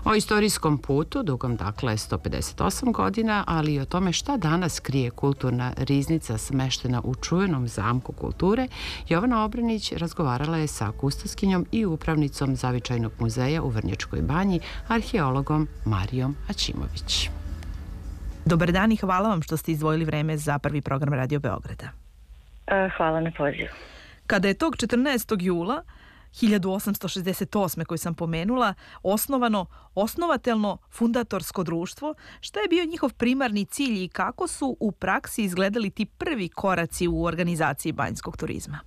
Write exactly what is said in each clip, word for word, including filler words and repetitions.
O istorijskom putu, dugom dakle sto pedeset osam godina, ali i o tome šta danas krije kulturna riznica smeštena u čuvenom zamku kulture, Jovana Obranić razgovarala je sa kustoskinjom i upravnicom Zavičajnog muzeja u Vrnjačkoj Banji, arheologom Marijom Aćimović. Dobar dan i hvala vam što ste izdvojili vreme za prvi program Radio Beograda. Hvala na pozivu. Kada je tog četrnaestog jula hiljadu osamsto šezdeset osme koji sam pomenula, osnovano osnovatelno fundatorsko društvo, šta je bio njihov primarni cilj i kako su u praksi izgledali ti prvi koraci u organizaciji banjskog turizma?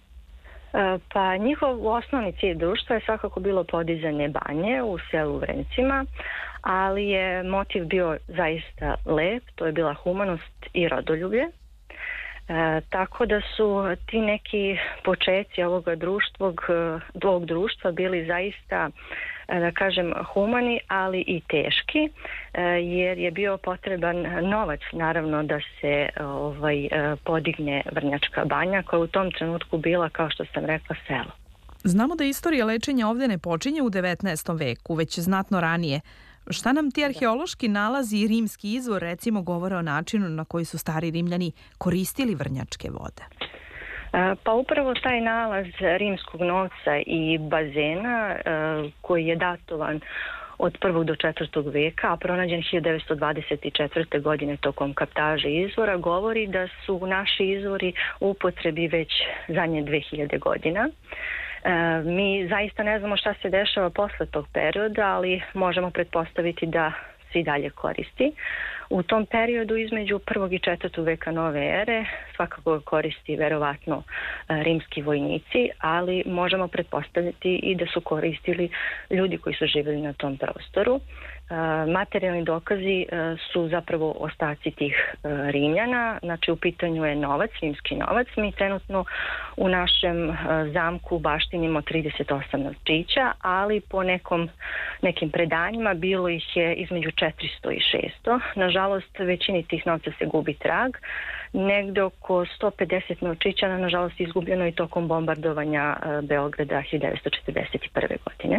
Pa njihov osnovni cilj društva je svakako bilo podizanje banje u selu Vrnjcima, ali je motiv bio zaista lep, to je bila humanost i rodoljublje. E, tako da su ti neki počeci ovoga društvog, ovog društva bili zaista, da kažem, humani, ali i teški, e, jer je bio potreban novac, naravno, da se ovaj, e, podigne Vrnjačka banja, koja u tom trenutku bila, kao što sam rekla, selo. Znamo da istorija lečenja ovde ne počinje u devetnaestom veku, već znatno ranije. Šta nam ti arheološki nalazi i rimski izvor recimo govore o načinu na koji su stari Rimljani koristili vrnjačke vode? Pa upravo taj nalaz rimskog novca i bazena koji je datovan od prvog do četvrtog veka, a pronađen hiljadu devetsto dvadeset četvrte. godine tokom kaptaže izvora, govori da su naši izvori u upotrebi već zadnje dve hiljade godina. E, mi zaista ne znamo šta se dešava posle tog perioda, ali možemo pretpostaviti da se i dalje koristi. U tom periodu između prvog i četvrtog veka nove ere svakako koristi verovatno rimski vojnici, ali možemo pretpostaviti i da su koristili ljudi koji su živjeli na tom prostoru. Materijalni dokazi su zapravo ostaci tih Rimljana, znači u pitanju je novac, rimski novac. Mi trenutno u našem zamku baštinimo trideset osam novčića, ali po nekom, nekim predanjima bilo ih je između četiristo i šesto. Nažalost, većini tih novca se gubi trag. Negde oko sto pedeset novčića, nažalost, izgubljeno i tokom bombardovanja Beograda hiljadu devetsto četrdeset prve. godine.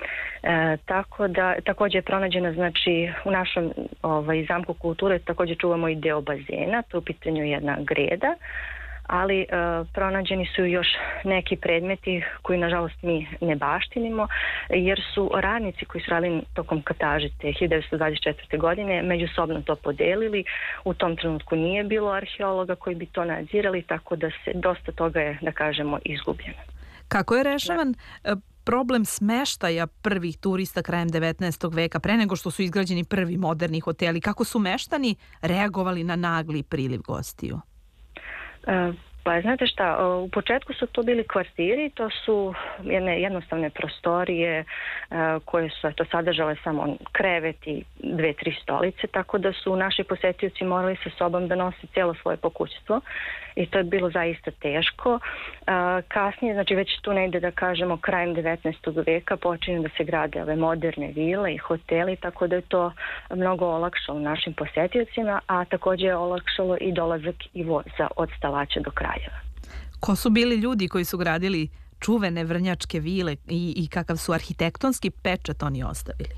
E, tako da, također je pronađena, znači, u našem ovaj, zamku kulture također čuvamo i deo bazena, to je u pitanju jedna greda, ali e, pronađeni su još neki predmeti koji nažalost mi ne baštinimo, jer su radnici koji su radili tokom kaptaže te hiljadu devetsto dvadeset četvrte. godine međusobno to podelili. U tom trenutku nije bilo arheologa koji bi to nadzirali, tako da se dosta toga je, da kažemo, izgubljeno. Kako je rešavan da. problem smeštaja prvih turista krajem devetnaestog veka, pre nego što su izgrađeni prvi moderni hoteli? Kako su meštani reagovali na nagli priliv gostiju? Uh, pa znate šta, u početku su to bili kvartiri, to su jedne jednostavne prostorije uh, koje su eto, sadržale samo krevet i dve, tri stolice, tako da su naši posetioci morali sa sobom da nose cijelo svoje pokućstvo i to je bilo zaista teško. Uh, kasnije, znači već tu negde, da kažemo, krajem devetnaestog veka počinju da se grade ove moderne vile i hoteli, tako da je to mnogo olakšalo našim posetiocima, a također je olakšalo i dolazak i voza od Stalaća do Kraljeva. Ko su bili ljudi koji su gradili čuvene vrnjačke vile i, i kakav su arhitektonski pečat oni ostavili?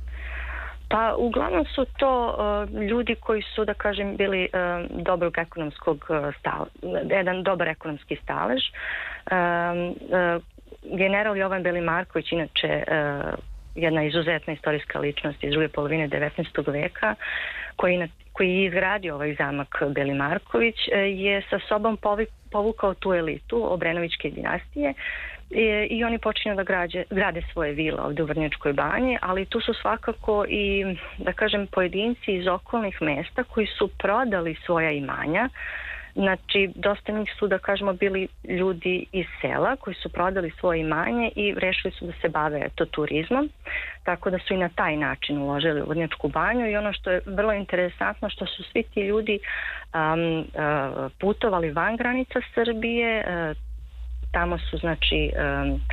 Pa uglavnom su to uh, ljudi koji su, da kažem, bili uh, dobrog ekonomskog stala, jedan dobar ekonomski stalež. Uh, uh, general Jovan Belimarković, inače uh, jedna izuzetna istorijska ličnost iz druge polovine devetnaestog veka, koji, na, koji je izgradio ovaj zamak Belimarković, je sa sobom povukao tu elitu Obrenovićke dinastije i, i oni počinju da građe, grade svoje vile ovdje u Vrnjačkoj banji, ali tu su svakako i, da kažem, pojedinci iz okolnih mesta koji su prodali svoja imanja. Znači, dosta njih su, da kažemo, bili ljudi iz sela koji su prodali svoje imanje i rešili su da se bave to turizmom, tako da su i na taj način uložili u Vrnjačku banju. I ono što je vrlo interesantno, što su svi ti ljudi um, uh, putovali van granica Srbije, uh, tamo su, znači, um,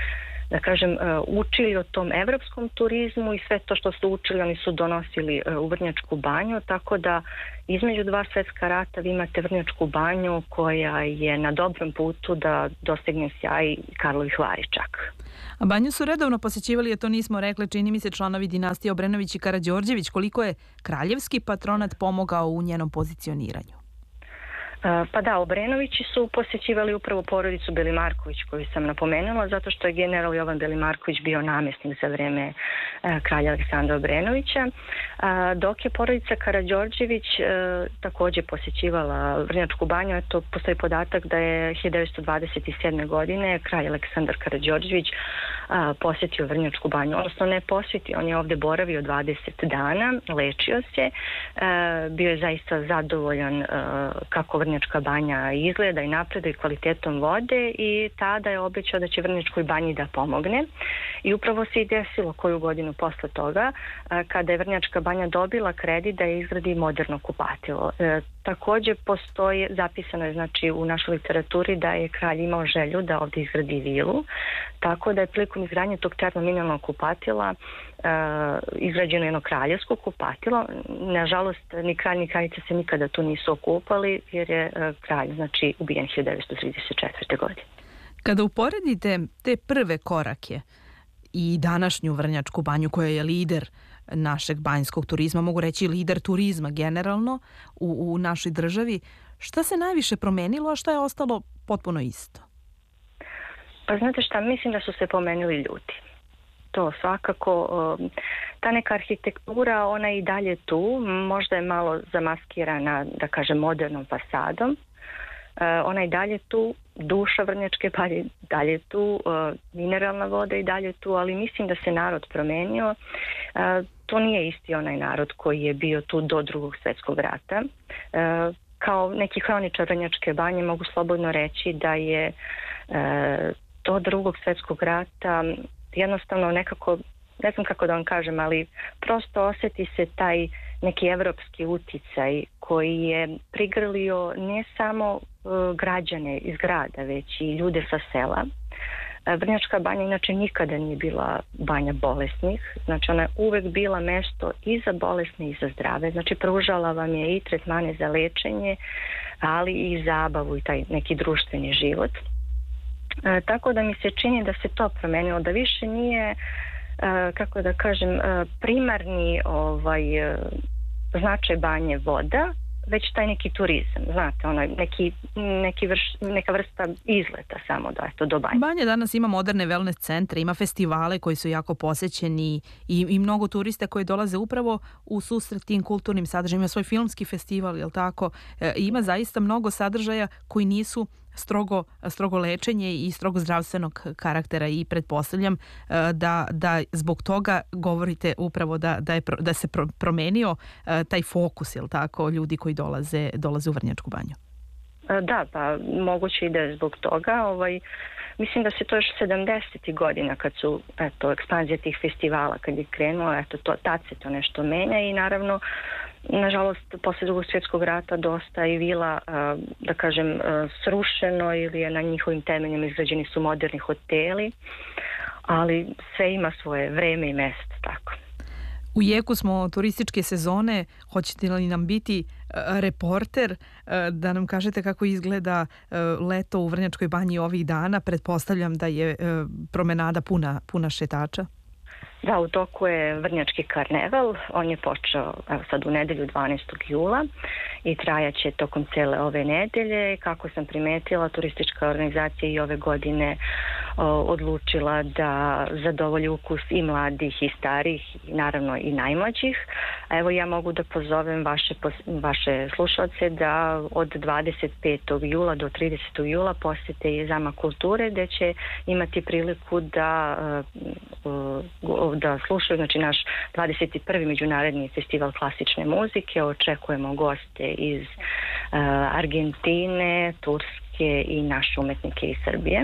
da kažem, učili o tom evropskom turizmu i sve to što su učili oni su donosili u Vrnjačku banju, tako da između dva svjetska rata vi imate Vrnjačku banju koja je na dobrom putu da dostigne sjaj Karlovih Vari čak. A banju su redovno posećivali, a to nismo rekli, čini mi se, članovi dinastije Obrenović i Karađorđević. Koliko je kraljevski patronat pomogao u njenom pozicioniranju? Pa da, Obrenovići su posjećivali upravo porodicu Belimarković koju sam napomenula, zato što je general Jovan Belimarković bio namjesnik za vrijeme kralja Aleksandra Obrenovića, dok je porodica Karađorđević također posjećivala Vrnjačku banju. Eto, postoji podatak da je hiljadu devetsto dvadeset sedme. godine kralj Aleksandar Karađorđević posjetio Vrnjačku banju, odnosno ne posjetio, on je ovdje boravio dvadeset dana, lečio se, bio je zaista zadovoljan kako Vrnjačka banja izgleda i napreduje kvalitetom vode i tada je obećao da će Vrnjačkoj banji da pomogne. I upravo se i desilo koju godinu posle toga, kada je Vrnjačka banja dobila kredit da je izgradi moderno kupatilo. E, također postoji, zapisano je znači u našoj literaturi da je kralj imao želju da ovdje izgradi vilu, tako da je prilikom izgradnje tog termomineralnog kupatila e, izgrađeno jedno kraljevsko kupatilo. Nažalost, ni kralj ni kraljica se nikada tu nisu okupali jer je e, kralj znači ubijen hiljadu devetsto trideset četvrte. godine. Kada uporedite te prve korake i današnju Vrnjačku banju koja je lider našeg banjskog turizma, mogu reći lider turizma generalno u, u našoj državi, šta se najviše promenilo, a šta je ostalo potpuno isto? Pa znate šta, mislim da su se promenili ljudi. To svakako, ta neka arhitektura, ona je i dalje tu, možda je malo zamaskirana, da kažem, modernom fasadom. Ona je dalje tu, duša Vrnjačke banje dalje tu, mineralna voda i dalje tu, ali mislim da se narod promenio. To nije isti onaj narod koji je bio tu do drugog svjetskog rata. Kao neki hroničar Vrnjačke banje mogu slobodno reći da je do drugog svjetskog rata jednostavno nekako, ne znam kako da vam kažem, ali prosto osjeti se taj neki evropski uticaj koji je prigrlio ne samo uh, građane iz grada, već i ljude sa sela. Uh, Vrnjačka banja inače nikada nije bila banja bolesnih, znači ona je uvek bila mesto i za bolesne i za zdrave, znači pružala vam je i tretmane za lečenje, ali i zabavu i taj neki društveni život. Uh, tako da mi se čini da se to promenilo, da više nije Uh, kako da kažem, uh, primarni ovaj, uh, značaj banje voda, već taj neki turizam, znate, onaj neki, neki vrš, neka vrsta izleta samo da je to do banje. Banja danas ima moderne wellness centre, ima festivale koji su jako posećeni i, i mnogo turista koji dolaze upravo u susret tim kulturnim sadržajima, ima svoj filmski festival, jel tako, e, ima zaista mnogo sadržaja koji nisu strogo, strogo lečenje i strogo zdravstvenog karaktera i pretpostavljam da, da zbog toga govorite upravo da, da, je, da se pro, promenio taj fokus, jel tako, ljudi koji dolaze, dolaze u Vrnjačku banju. Da, pa moguće i da je zbog toga. Ovaj, mislim da se to još sedamdesetih godina kad su, eto, ekspanzija tih festivala, kad je krenuo, eto, to, tad se to nešto menja i naravno nažalost, posle drugog svjetskog rata dosta i vila, da kažem, srušeno ili je na njihovim temeljima izgrađeni su moderni hoteli, ali sve ima svoje vreme i mesto, tako. U jeku smo turističke sezone, hoćete li nam biti reporter da nam kažete kako izgleda leto u Vrnjačkoj banji ovih dana? Pretpostavljam da je promenada puna, puna šetača. Da, u toku je Vrnjački karneval, on je počeo evo, sad u nedelju dvanaestog jula i trajaće tokom cele ove nedelje. Kako sam primetila, turistička organizacija i ove godine o, odlučila da zadovolji ukus i mladih i starih i naravno i najmlađih. A evo ja mogu da pozovem vaše, vaše slušalce da od dvadeset petog jula do tridesetog jula posjete i Zamak kulture gdje će imati priliku da uh, da slušaju, znači naš dvadeset prvi međunarodni festival klasične muzike. Očekujemo goste iz uh, Argentine, Turske i naše umetnike iz Srbije.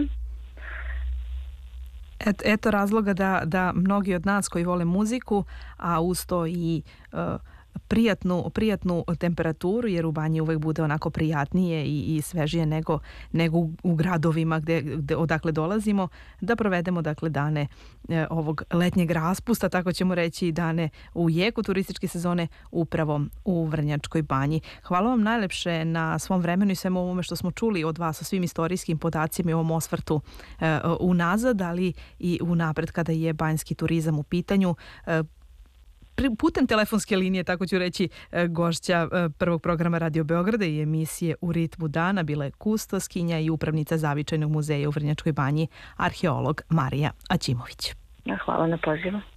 Et, eto razloga da, da mnogi od nas koji vole muziku, a uz to i uh, prijatnu, prijatnu temperaturu, jer u banji uvek bude onako prijatnije i, i svežije nego, nego u, u gradovima gde, gde, odakle dolazimo, da provedemo dakle dane e, ovog letnjeg raspusta, tako ćemo reći, dane u jeku turističke sezone upravo u Vrnjačkoj banji. Hvala vam najlepše na svom vremenu i svemu ovome što smo čuli od vas o svim istorijskim podacima i ovom osvrtu e, unazad, ali i unapred kada je banjski turizam u pitanju. E, putem telefonske linije, tako ću reći, gošća prvog programa Radio Beograda i emisije U ritmu dana bila je kustoskinja i upravnica Zavičajnog muzeja u Vrnjačkoj banji, arheolog Marija Aćimović. Hvala na pozivu.